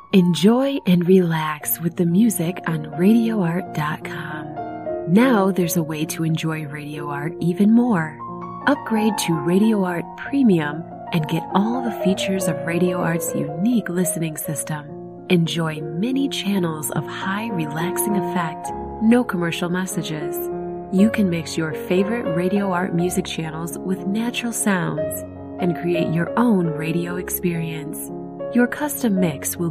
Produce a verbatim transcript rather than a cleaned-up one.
Enjoy and relax with the music on radio art dot com. Now there's a way to enjoy Radio Art even more. Upgrade to Radio Art Premium and get all the features of Radio Art's unique listening system. Enjoy many channels of high relaxing effect, no commercial messages. You can mix your favorite Radio Art music channels with natural sounds and create your own radio experience. Your custom mix will